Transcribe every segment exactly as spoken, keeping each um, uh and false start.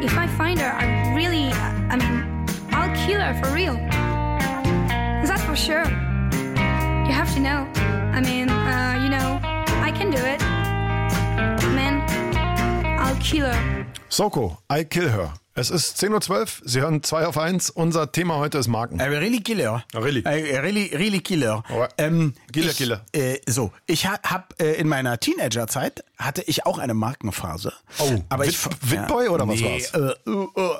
if I find her, I really, I mean, I'll kill her for real. That's for sure. You have to know. I mean, uh, you know, I can do it. Man, I'll kill her. Soko, I kill her. Es ist zehn Uhr zwölf, Sie hören zwei auf eins. Unser Thema heute ist Marken. I really killer. Oh, really? I really, really killer. Oh, ähm, killer, ich, killer. Äh, so, ich ha, hab äh, in meiner Teenagerzeit hatte ich auch eine Markenphase. Oh, aber Wit, ich Witboy ja, oder nee, was war's? Äh,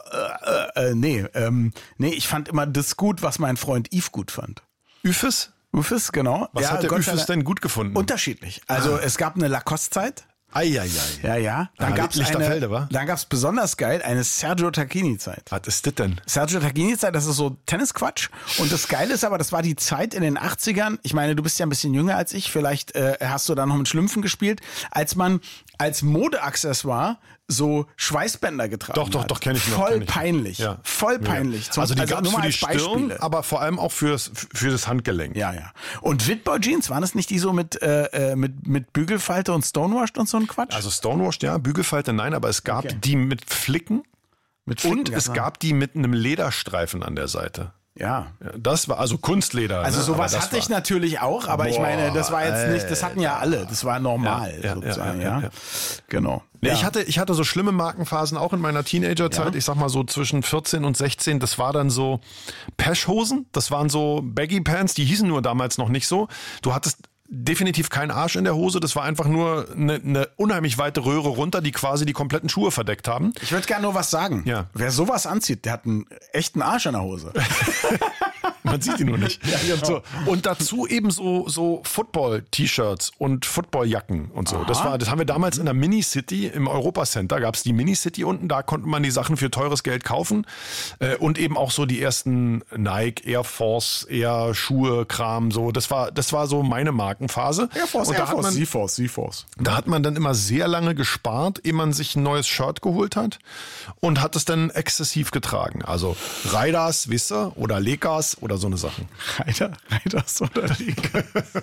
äh, äh, äh, nee, ähm, nee, ich fand immer das gut, was mein Freund Yves gut fand. Üfes? Ufes, genau. Was ja, hat der Gott sei Üfes Dank- denn gut gefunden? Unterschiedlich. Also Ah. es gab eine Lacoste-Zeit. Eieiei. Ja, ja. Dann Ah, gab's Lichterfelde, eine, wa? dann gab's besonders geil eine Sergio Tacchini-Zeit. Was ist das denn? Sergio Tacchini-Zeit, das ist so Tennisquatsch. Und das Geile ist aber, das war die Zeit in den achtzigern. Ich meine, du bist ja ein bisschen jünger als ich. Vielleicht äh, hast du da noch mit Schlümpfen gespielt. Als man als Modeaccessoire so Schweißbänder getragen Doch, doch, hat. doch, kenn ich noch. Voll kenn ich. peinlich. Ja. Voll peinlich. Ja. Zum- Also die gab's nur für mal die als Stirn, Beispiele. aber vor allem auch fürs, für das Handgelenk. Ja, ja. Und Witboy Jeans, waren das nicht die so mit, äh, mit, mit Bügelfalte und Stonewashed und so ein Quatsch? Also Stonewashed, ja, Bügelfalte, nein, aber es gab Okay. die mit Flicken mit Flicken, und es ja. gab die mit einem Lederstreifen an der Seite. Ja. Ja, das war also Kunstleder. Also ne? sowas Aber das hatte ich war- natürlich auch, aber ich Boah, meine, das war jetzt nicht, das hatten ja alle, das war normal Ja, ja, sozusagen, ja, ja. ja, ja. Genau. Nee, ja. ich hatte, ich hatte so schlimme Markenphasen auch in meiner Teenagerzeit. Ja. Ich sag mal so zwischen vierzehn und sechzehn. Das war dann so Peschhosen. Das waren so Baggy Pants. Die hießen nur damals noch nicht so. Du hattest definitiv keinen Arsch in der Hose. Das war einfach nur eine, eine unheimlich weite Röhre runter, die quasi die kompletten Schuhe verdeckt haben. Ich würde gerne nur was sagen. Ja. Wer sowas anzieht, der hat einen echten Arsch in der Hose. Man sieht die nur nicht. Ja, genau. So, und dazu eben so, so Football-T-Shirts und Football-Jacken und so. Das war, das haben wir damals in der Mini-City im Europa-Center, gab es die Mini-City unten, da konnte man die Sachen für teures Geld kaufen. Äh, und eben auch so die ersten Nike, Air Force, Air Schuhe, Kram, so. Das war, das war so meine Markenphase. Air Force, und Air da hat Force, man, Seaforce, Seaforce. da hat man dann immer sehr lange gespart, ehe man sich ein neues Shirt geholt hat und hat es dann exzessiv getragen. Also Raiders, Wisse oder Lakers oder so eine Sachen. Reiter, Reiters oder Liga.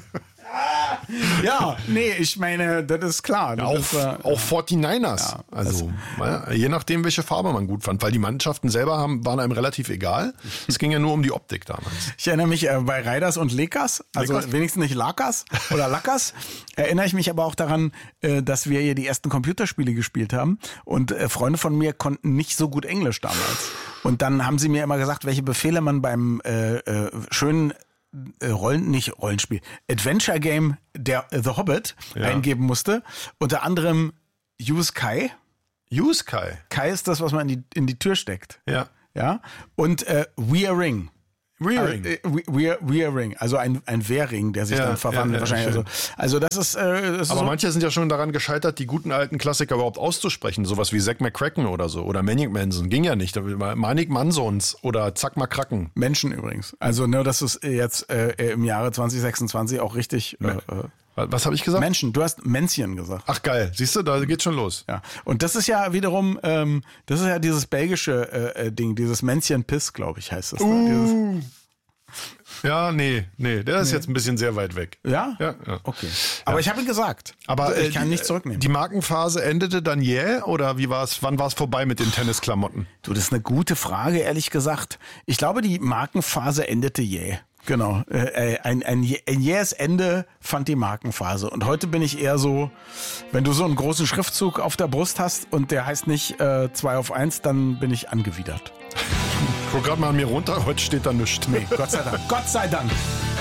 Ja, nee, ich meine, das ist klar. Das Auch, ist, äh, auch forty-niners. Ja, also ja, je nachdem, welche Farbe man gut fand. Weil die Mannschaften selber haben, waren einem relativ egal. Es ging ja nur um die Optik damals. Ich erinnere mich äh, bei Raiders und Lakers, also Lakers? wenigstens nicht Lakers oder Lackers, erinnere ich mich aber auch daran, äh, dass wir hier die ersten Computerspiele gespielt haben und äh, Freunde von mir konnten nicht so gut Englisch damals. Und dann haben sie mir immer gesagt, welche Befehle man beim äh, äh, schönen äh, Rollen, nicht Rollenspiel, Adventure Game der äh, The Hobbit Ja. eingeben musste. Unter anderem Use Kai. Use Kai. Kai ist das, was man in die, in die Tür steckt. Ja. Ja. Und äh, Wear Ring. Rearing. Äh, Wear, Wear Ring, also ein, ein Wehrring, der sich Ja, dann verwandelt ja, ja, wahrscheinlich. Also, schön. also das ist, äh, das ist Aber so, manche sind ja schon daran gescheitert, die guten alten Klassiker überhaupt auszusprechen. Sowas wie Zack McCracken oder so. Oder Manic Manson. Ging ja nicht. Manik Mansons oder Zack McCracken. Menschen übrigens. Also nur, dass du es jetzt äh, im Jahre zwanzig sechsundzwanzig auch richtig äh, äh, Was habe ich gesagt? Menschen, du hast Männchen gesagt. Ach geil. Siehst du, da geht's schon los. Ja. Und das ist ja wiederum, ähm, das ist ja dieses belgische äh, äh, Ding, dieses Männchen-Piss, glaube ich, heißt das. Ne? Uh. Ja, nee, nee, der ist jetzt ein bisschen sehr weit weg. Dieses, ja? Ja, ja. Okay. Aber ich habe ihn gesagt. Aber ich äh, kann die, nicht zurücknehmen. Die Markenphase endete dann jäh oder wie war's? Wann war es vorbei mit den Tennisklamotten? Du, das ist eine gute Frage, ehrlich gesagt. Ich glaube, die Markenphase endete jäh. Genau. Äh, ein, ein, ein jähes Ende fand die Markenphase. Und heute bin ich eher so, wenn du so einen großen Schriftzug auf der Brust hast und der heißt nicht äh, zwei auf eins, dann bin ich angewidert. Guck grad mal an mir runter, heute steht da nichts. Nee, Gott sei Dank. Gott sei Dank.